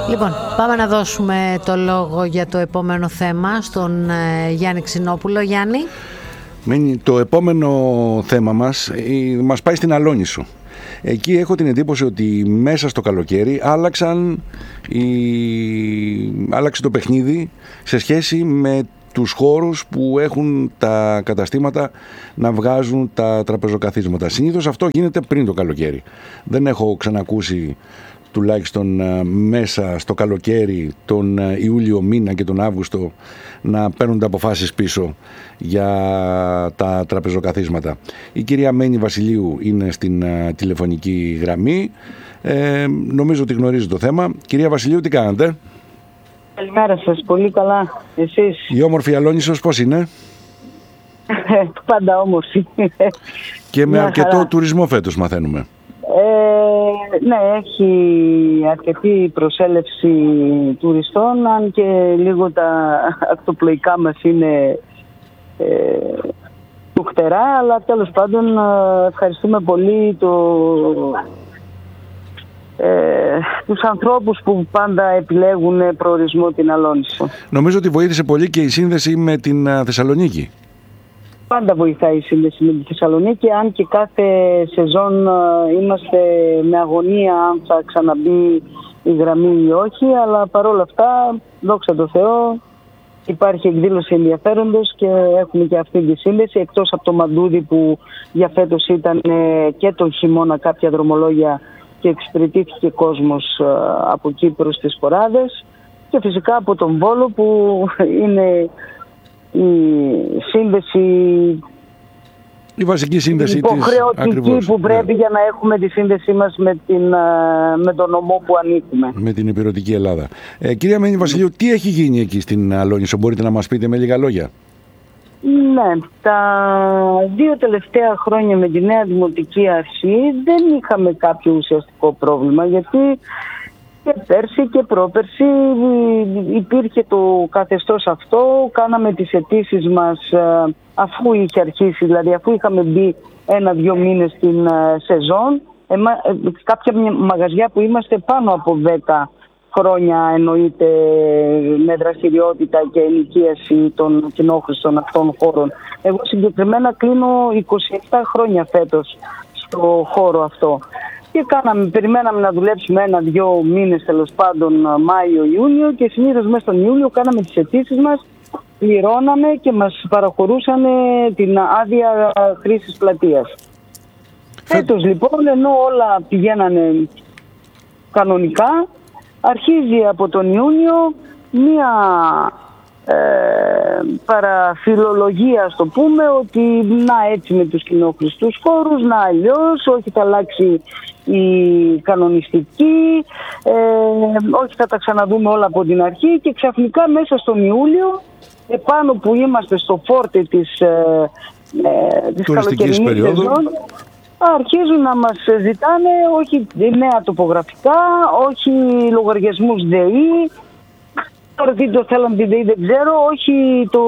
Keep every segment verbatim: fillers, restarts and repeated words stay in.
Λοιπόν, πάμε να δώσουμε το λόγο για το επόμενο θέμα στον ε, Γιάννη Ξινόπουλο. Γιάννη. Το επόμενο θέμα μας ε, μας πάει στην Αλόνησο. Εκεί έχω την εντύπωση ότι μέσα στο καλοκαίρι άλλαξαν η... άλλαξε το παιχνίδι σε σχέση με τους χώρους που έχουν τα καταστήματα να βγάζουν τα τραπεζοκαθίσματα. Συνήθως αυτό γίνεται πριν το καλοκαίρι. Δεν έχω ξανακούσει τουλάχιστον μέσα στο καλοκαίρι, τον Ιούλιο μήνα και τον Αύγουστο, να παίρνουν αποφάσεις πίσω για τα τραπεζοκαθίσματα. Η κυρία Μένη Βασιλείου είναι στην τηλεφωνική γραμμή. Ε, νομίζω ότι γνωρίζει το θέμα. Κυρία Βασιλείου, τι κάνετε? Καλημέρα σας, πολύ καλά. Εσείς? Η όμορφη Αλόνησος πώς είναι? Πάντα όμορφη. Και με αρκετό χαρά. Τουρισμό φέτος μαθαίνουμε. Ε, ναι, έχει αρκετή προσέλευση τουριστών, αν και λίγο τα ακτοπλοϊκά μας είναι ε, τουχτερά, αλλά τέλος πάντων ευχαριστούμε πολύ το, ε, τους ανθρώπους που πάντα επιλέγουν προορισμό την Αλόνησο. Νομίζω ότι βοήθησε πολύ και η σύνδεση με την Θεσσαλονίκη. Πάντα βοηθάει η σύνδεση με τη Θεσσαλονίκη, αν και κάθε σεζόν είμαστε με αγωνία αν θα ξαναμπεί η γραμμή ή όχι, αλλά παρόλα αυτά, δόξα τω Θεώ, υπάρχει εκδήλωση ενδιαφέροντος και έχουμε και αυτή τη σύνδεση, εκτός από το Μαντούδι που για φέτος ήταν και τον χειμώνα κάποια δρομολόγια και εξυπηρετήθηκε κόσμος από εκεί προς τις Φοράδες, και φυσικά από τον Βόλο που είναι η σύνδεση, η βασική σύνδεση υποχρεωτική της, που πρέπει, ναι, για να έχουμε τη σύνδεσή μας με, την, με τον νομό που ανήκουμε. Με την υπηρετική Ελλάδα. Ε, κυρία Μένη Βασιλείου, τι έχει γίνει εκεί στην Αλόνησο, μπορείτε να μας πείτε με λίγα λόγια? Ναι, τα δύο τελευταία χρόνια με τη νέα Δημοτική Αρχή δεν είχαμε κάποιο ουσιαστικό πρόβλημα, γιατί και πέρσι και πρόπερσι υπήρχε το καθεστώς αυτό, κάναμε τις αιτήσεις μας αφού είχε αρχίσει, δηλαδή αφού είχαμε μπει ένα-δυο μήνες στην σεζόν. Εμα, κάποια μαγαζιά που είμαστε πάνω από δέκα χρόνια εννοείται με δραστηριότητα και ενοικίαση των κοινόχρηστων αυτών χώρων. Εγώ συγκεκριμένα κλείνω είκοσι επτά χρόνια φέτος στο χώρο αυτό. Και κάναμε, περιμέναμε να δουλέψουμε ένα-δυο μήνες, τέλος πάντων Μάιο-Ιούνιο, και συνήθως μέσα στον Ιούλιο κάναμε τις αιτήσεις μας, πληρώναμε και μας παραχωρούσαν την άδεια χρήσης πλατείας. Φέτος λοιπόν, ενώ όλα πηγαίνανε κανονικά, αρχίζει από τον Ιούνιο μία ε, παραφιλολογία, ας το πούμε, ότι να έτσι με τους κοινόχρηστους χώρους, να αλλιώς, όχι θα αλλάξει η κανονιστική, ε, όχι θα τα ξαναδούμε όλα από την αρχή, και ξαφνικά μέσα στον Ιούλιο, επάνω που είμαστε στο φόρτε της, ε, ε, της καλοκαιρινής σεζόν, αρχίζουν να μας ζητάνε όχι νέα τοπογραφικά, όχι λογαριασμούς ΔΕΗ, τώρα τι το θέλαν τη ΔΕΗ δεν ξέρω, όχι το,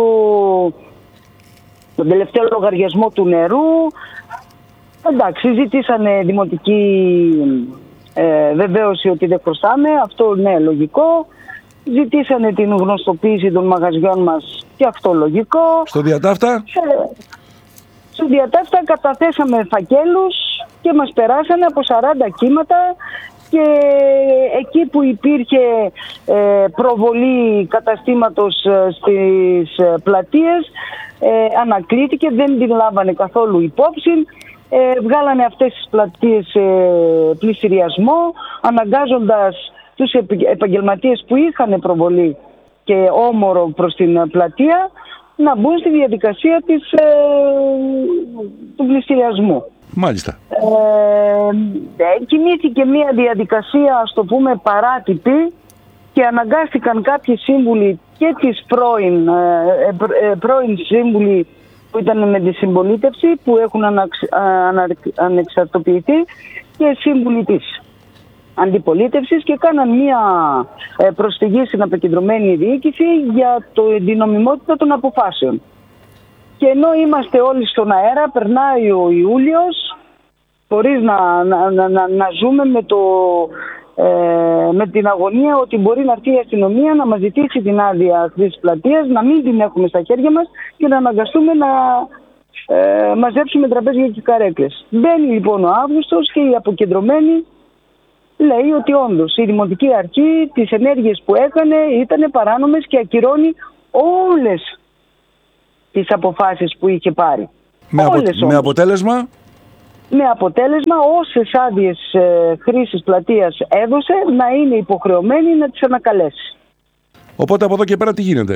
τον τελευταίο λογαριασμό του νερού. Εντάξει, ζητήσανε δημοτική ε, βεβαίωση ότι δεν χρωστάμε, αυτό ναι, λογικό. Ζητήσανε την γνωστοποίηση των μαγαζιών μας, και αυτό λογικό. Στο διατάφτα? Ε, στο διατάφτα καταθέσαμε φακέλους και μας περάσανε από σαράντα κύματα, και εκεί που υπήρχε ε, προβολή καταστήματος ε, στις ε, πλατείες, ε, ανακλήθηκε, δεν την λάβανε καθόλου υπόψη. Ε, βγάλανε αυτές τις πλατείες ε, πληστηριασμό, αναγκάζοντας τους επαγγελματίες που είχαν προβολή και όμορο προς την πλατεία να μπουν στη διαδικασία της, ε, του πληστηριασμού. Μάλιστα. Ε, κινήθηκε μια διαδικασία, ας το πούμε, παράτυπη, και αναγκάστηκαν κάποιοι σύμβουλοι και τις πρώην, ε, ε, πρώην σύμβουλοι που ήταν με τη συμπολίτευση, που έχουν αναξ, ανα, ανεξαρτοποιηθεί, και σύμβουλοι της αντιπολίτευσης, και κάναν μια ε, προσφυγή στην αποκεντρωμένη διοίκηση για το, την νομιμότητα των αποφάσεων. Και ενώ είμαστε όλοι στον αέρα, περνάει ο Ιούλιος, χωρίς να, να, να, να, να ζούμε με το ε, με την αγωνία ότι μπορεί να έρθει η αστυνομία να μας ζητήσει την άδεια χρήσης πλατείας, να μην την έχουμε στα χέρια μας και να αναγκαστούμε να ε, μαζέψουμε τραπέζια και καρέκλες. Μπαίνει λοιπόν ο Αύγουστος και η αποκεντρωμένη λέει ότι όντως η Δημοτική Αρχή τις ενέργειες που έκανε ήταν παράνομες και ακυρώνει όλες τις αποφάσεις που είχε πάρει. Με, απο... με αποτέλεσμα... Με αποτέλεσμα όσες άδειες ε, χρήσης πλατείας έδωσε να είναι υποχρεωμένη να τις ανακαλέσει. Οπότε από εδώ και πέρα τι γίνεται?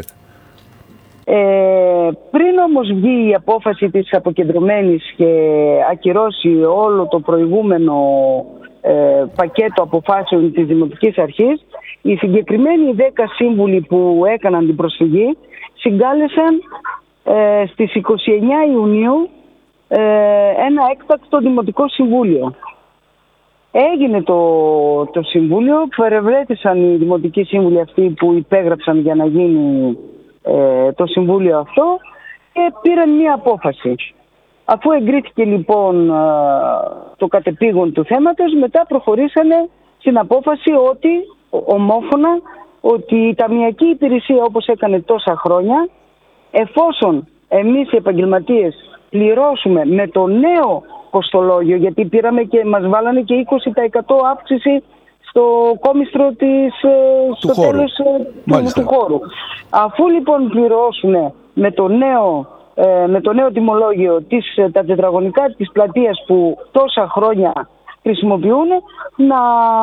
Ε, πριν όμως βγει η απόφαση της αποκεντρωμένης και ακυρώσει όλο το προηγούμενο ε, πακέτο αποφάσεων της Δημοτικής Αρχής, οι συγκεκριμένοι δέκα σύμβουλοι που έκαναν την προσφυγή συγκάλεσαν ε, στις είκοσι εννέα Ιουνίου ε, ένα έκτακτο Δημοτικό Συμβούλιο. Έγινε το, το Συμβούλιο, παρευρέθησαν οι Δημοτικοί Σύμβουλοι αυτοί που υπέγραψαν για να γίνει ε, το Συμβούλιο αυτό και πήραν μία απόφαση. Αφού εγκρίθηκε λοιπόν ε, το κατεπήγον του θέματος, μετά προχωρήσανε στην απόφαση ότι, ομόφωνα, ότι η ταμειακή υπηρεσία όπως έκανε τόσα χρόνια, εφόσον εμείς οι επαγγελματίες πληρώσουμε με το νέο κοστολόγιο, γιατί πήραμε και μας βάλανε και είκοσι τοις εκατό αύξηση στο κόμιστρο της, του, στο χώρου. Τέλος, του, του χώρου. Αφού λοιπόν πληρώσουμε με το νέο, ε, με το νέο τιμολόγιο της, τα τετραγωνικά της πλατείας που τόσα χρόνια χρησιμοποιούν, να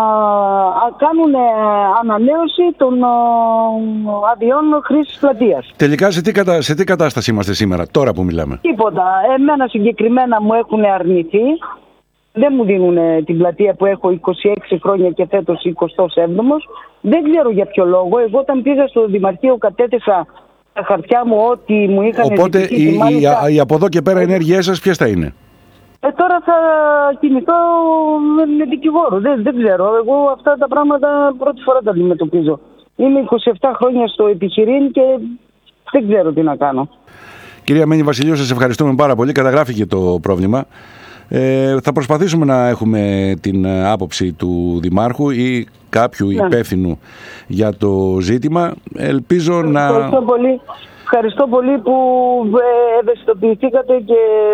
κάνουν ανανέωση των αδειών χρήσης πλατείας. Τελικά σε τι, κατα... σε τι κατάσταση είμαστε σήμερα, τώρα που μιλάμε? Τίποτα. Εμένα συγκεκριμένα μου έχουν αρνηθεί. Δεν μου δίνουν την πλατεία που έχω είκοσι έξι χρόνια και φέτος εικοστό έβδομος. Δεν ξέρω για ποιο λόγο. Εγώ όταν πήγα στο Δημαρχείο κατέθεσα τα χαρτιά μου ό,τι μου είχαν ζητήσει. Οπότε οι, μάλιστα... οι από εδώ και πέρα ενέργειές σας ποιες θα είναι? Ε, τώρα θα κινηθώ με, με δικηγόρο. Δεν, δεν ξέρω. Εγώ αυτά τα πράγματα πρώτη φορά τα αντιμετωπίζω. Είμαι είκοσι επτά χρόνια στο επιχειρήν και δεν ξέρω τι να κάνω. Κυρία Μένη Βασιλείου, σας ευχαριστούμε πάρα πολύ. Καταγράφηκε το πρόβλημα. Ε, θα προσπαθήσουμε να έχουμε την άποψη του Δημάρχου ή κάποιου ναι. υπεύθυνου για το ζήτημα. Ελπίζω να... Ευχαριστώ πολύ. Ευχαριστώ πολύ που ευαισθητοποιηθήκατε και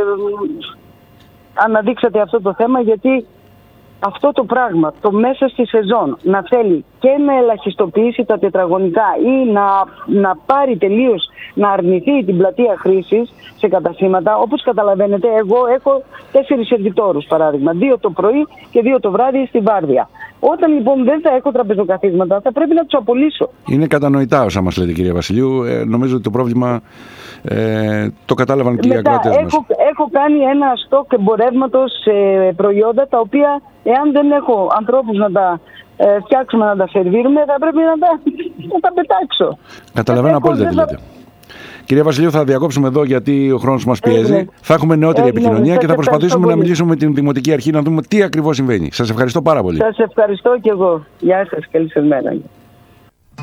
αναδείξατε αυτό το θέμα, γιατί αυτό το πράγμα, το μέσα στη σεζόν να θέλει και να ελαχιστοποιήσει τα τετραγωνικά ή να, να πάρει τελείως, να αρνηθεί την πλατεία χρήσης σε καταστήματα, όπως καταλαβαίνετε, εγώ έχω τέσσερις σερβιτόρους παράδειγμα, δύο το πρωί και δύο το βράδυ στη βάρδια. Όταν λοιπόν δεν θα έχω τραπεζοκαθίσματα, θα πρέπει να τους απολύσω. Είναι κατανοητά όσα μας λέτε, κυρία Βασιλείου. Ε, νομίζω ότι το πρόβλημα ε, το κατάλαβαν και οι ακροατές μας. Έχω, έχω κάνει ένα στόκ εμπορεύματος σε προϊόντα τα οποία, εάν δεν έχω ανθρώπους να τα ε, φτιάξουμε, να τα σερβίρουμε, θα πρέπει να τα, να τα πετάξω. Καταλαβαίνω απόλυτα τι λέτε. Κυρία Βασιλείου, θα διακόψουμε εδώ γιατί ο χρόνος μας πιέζει. Έγινε. Θα έχουμε νεότερη Έγινε. επικοινωνία και θα προσπαθήσουμε να μιλήσουμε με την Δημοτική Αρχή να δούμε τι ακριβώς συμβαίνει. Σας ευχαριστώ πάρα πολύ. Σας ευχαριστώ και εγώ. Γεια σας. Καλή σας μέρα.